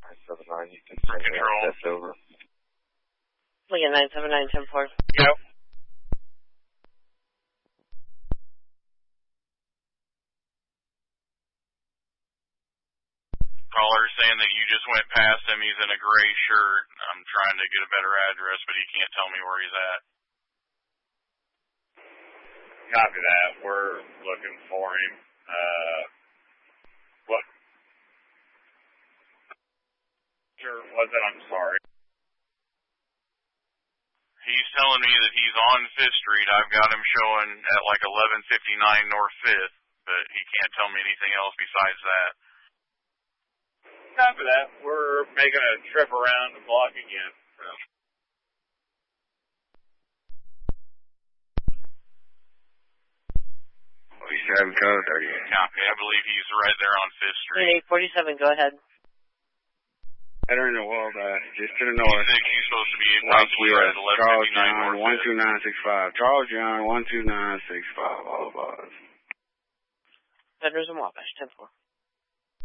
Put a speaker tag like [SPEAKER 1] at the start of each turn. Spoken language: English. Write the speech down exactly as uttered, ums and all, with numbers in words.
[SPEAKER 1] nine seven nine, you can send me access over.
[SPEAKER 2] Lincoln nine seven nine, ten four.
[SPEAKER 3] Go.
[SPEAKER 4] Caller saying that you just went past him. He's in a gray shirt. I'm trying to get a better address, but he can't tell me where he's at.
[SPEAKER 3] Copy that. We're looking for him. Uh, what? Sure, was it? I'm sorry.
[SPEAKER 4] He's telling me that he's on Fifth Street. I've got him showing at like eleven fifty-nine North Fifth, but he can't tell me anything else besides that.
[SPEAKER 3] Copy that. We're making a trip around the block again. So.
[SPEAKER 1] forty-seven code thirty-eight.
[SPEAKER 4] Copy. I believe he's right there on Fifth Street.
[SPEAKER 2] eight forty-seven, go ahead.
[SPEAKER 1] Better in the world, uh, just to the north.
[SPEAKER 4] He's supposed to be in
[SPEAKER 1] White
[SPEAKER 4] here at eleven
[SPEAKER 1] Charles
[SPEAKER 4] fifty-nine
[SPEAKER 1] John,
[SPEAKER 4] North
[SPEAKER 1] one two nine six five. Charles John, one two nine six five. All of us.
[SPEAKER 2] Federalism Wabash, ten four.